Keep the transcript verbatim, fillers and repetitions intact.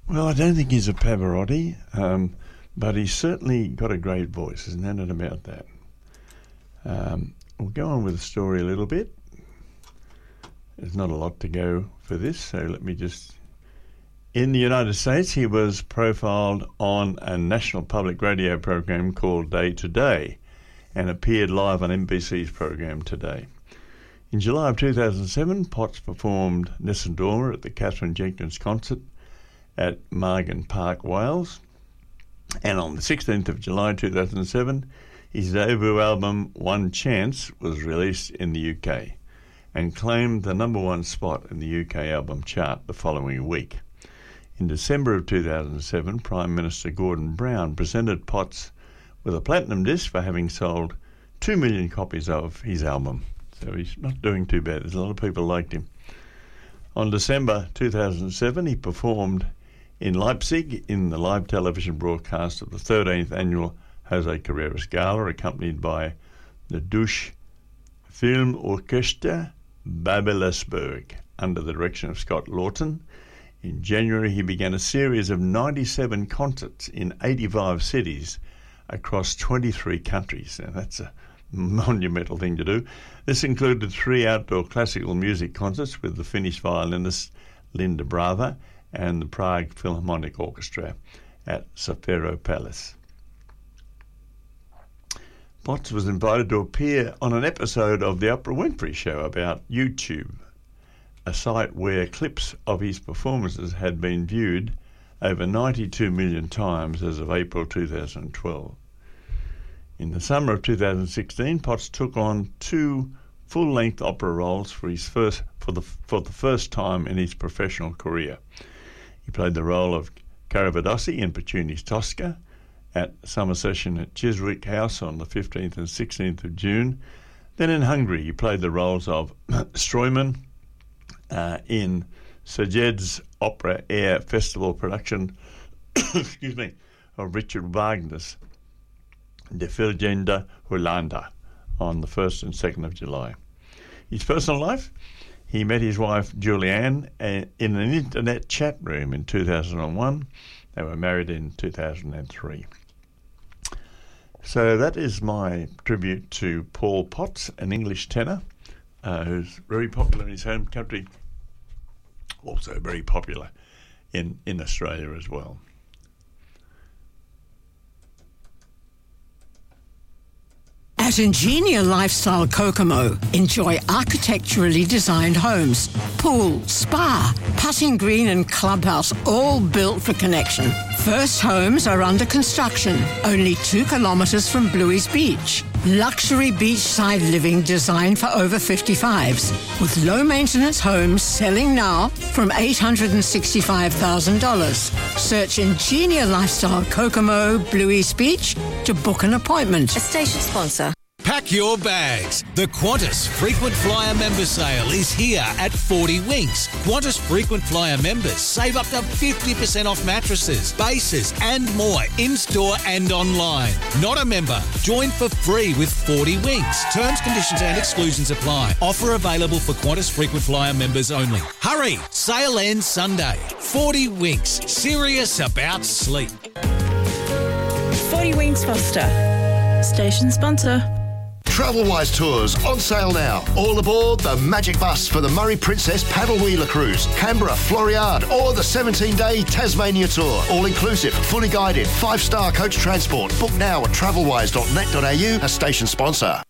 Well, I don't think he's a Pavarotti, um, but he's certainly got a great voice. There's no doubt about that. Um, we'll go on with the story a little bit. There's not a lot to go for this, so let me just... In the United States, he was profiled on a national public radio program called Day to Day and appeared live on N B C's program Today. In July of two thousand seven, Potts performed Nessun Dorma at the Catherine Jenkins concert at Margan Park, Wales. And on the sixteenth of July two thousand seven, his debut album One Chance was released in the U K and claimed the number one spot in the U K album chart the following week. In December of two thousand seven, Prime Minister Gordon Brown presented Potts with a platinum disc for having sold two million copies of his album. So he's not doing too bad. There's a lot of people liked him. On December two thousand seven, he performed in Leipzig in the live television broadcast of the thirteenth annual Jose Carreras Gala, accompanied by the Deutsche Filmorchester Babelsberg under the direction of Scott Lawton. In January, he began a series of ninety-seven concerts in eighty-five cities across twenty-three countries. Now, that's a monumental thing to do. This included three outdoor classical music concerts with the Finnish violinist Linda Brava and the Prague Philharmonic Orchestra at Safaro Palace. Potts was invited to appear on an episode of The Oprah Winfrey Show about YouTube, a site where clips of his performances had been viewed over ninety-two million times as of April two thousand twelve. In the summer of two thousand sixteen, Potts took on two full-length opera roles for his first for the for the first time in his professional career. He played the role of Caravedossi in Puccini's Tosca at summer session at Chiswick House on the fifteenth and sixteenth of June. Then in Hungary, he played the roles of Struyman uh, in Szeged's Opera Air Festival production excuse me, of Richard Wagner's De Villegende Hollanda on the first and second of July. His personal life: he met his wife Julianne uh, in an internet chat room in two thousand one. They were married in two thousand three. So that is my tribute to Paul Potts, an English tenor uh, who's very popular in his home country, also very popular in, in Australia as well. At Ingenia Lifestyle Kokomo, enjoy architecturally designed homes, pool, spa, putting green and clubhouse, all built for connection. First homes are under construction, only two kilometres from Bluey's Beach. Luxury beachside living designed for over fifty-fives, with low-maintenance homes selling now from eight hundred sixty-five thousand dollars. Search Ingenia Lifestyle Kokomo, Bluey's Beach to book an appointment. A station sponsor. Pack your bags. The Qantas Frequent Flyer Member Sale is here at forty Winks. Qantas Frequent Flyer members save up to fifty percent off mattresses, bases and more in-store and online. Not a member? Join for free with forty Winks. Terms, conditions and exclusions apply. Offer available for Qantas Frequent Flyer members only. Hurry! Sale ends Sunday. forty Winks. Serious about sleep. forty Winks Foster. Station sponsor. Travelwise Tours on sale now. All aboard the Magic Bus for the Murray Princess Paddle Wheeler Cruise, Canberra, Floriade, or the seventeen-day Tasmania Tour. All inclusive, fully guided, five-star coach transport. Book now at travelwise dot net dot a u, a station sponsor.